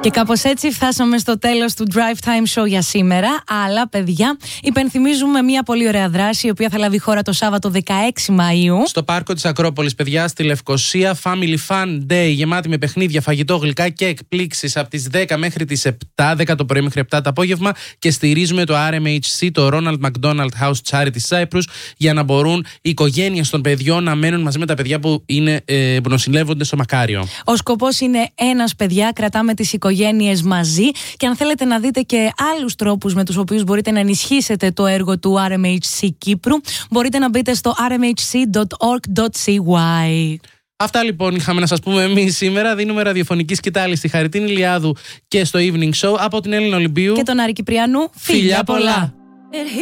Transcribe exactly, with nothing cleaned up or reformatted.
Και κάπως έτσι φτάσαμε στο τέλος του Drive Time Show για σήμερα. Αλλά, παιδιά, υπενθυμίζουμε μια πολύ ωραία δράση, η οποία θα λάβει χώρα το Σάββατο δεκαέξι Μαΐου. Στο πάρκο της Ακρόπολης, παιδιά, στη Λευκοσία. Family Fun Day, γεμάτη με παιχνίδια, φαγητό, γλυκά και εκπλήξεις από τις δέκα μέχρι τις επτά, δέκα το πρωί μέχρι επτά το απόγευμα. Και στηρίζουμε το αρ εμ έιτς σι, το Ronald McDonald House Charity Cyprus, για να μπορούν οι οικογένειες των παιδιών να μένουν μαζί με τα παιδιά που, είναι, ε, που νοσηλεύονται στο Μακάριο. Ο σκοπός είναι ένας, παιδιά, κρατάμε τις οικογένειες μαζί. Και αν θέλετε να δείτε και άλλους τρόπους με τους οποίους μπορείτε να ενισχύσετε το έργο του αρ εμ έιτς σι Κύπρου, μπορείτε να μπείτε στο αρ εμ έιτς σι ντοτ οργκ ντοτ σι γουάι. Αυτά λοιπόν είχαμε να σας πούμε εμείς σήμερα. Δίνουμε ραδιοφωνική σκητάλη στη Χαριτίνη Ιλιάδου και στο Evening Show από την Έλληνα Ολυμπίου και τον Άρη Κυπριανού. Φιλιά πολλά!